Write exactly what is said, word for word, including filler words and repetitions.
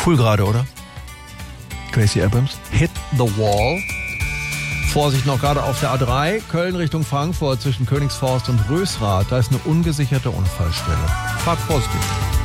Cool gerade, oder? Gracie Abrams. Hit the Wall. Vorsicht noch gerade auf der A drei, Köln Richtung Frankfurt zwischen Königsforst und Rösrath. Da ist eine ungesicherte Unfallstelle. Fahrt vorsichtig.